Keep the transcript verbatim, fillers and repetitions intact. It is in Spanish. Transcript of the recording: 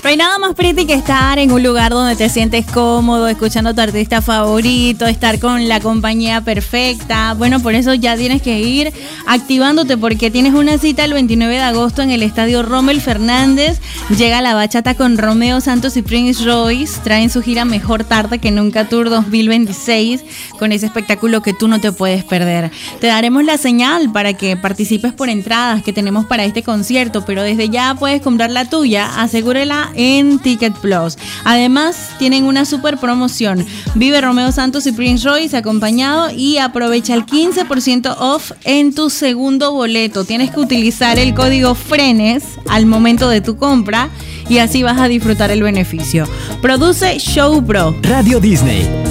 No hay nada más pretty que estar en un lugar donde te sientes cómodo, escuchando a tu artista favorito, estar con la compañía perfecta. Bueno, por eso ya tienes que ir activándote porque tienes una cita el veintinueve de agosto en el estadio Rommel Fernández. Llega la bachata con Romeo Santos y Prince Royce. Traen su gira Mejor Tarde que Nunca Tour dos mil veintiséis con ese espectáculo que tú no te puedes perder. Te daremos la señal para que participes por entradas que tenemos para este concierto, pero desde ya puedes comprar la tuya. Asegúrela en Ticket Plus. Además, tienen una super promoción. Vive Romeo Santos y Prince Royce acompañado y aprovecha el quince por ciento off en tu segundo boleto. Tienes que utilizar el código FRENES al momento de tu compra y así vas a disfrutar el beneficio. Produce Show Pro. Radio Disney.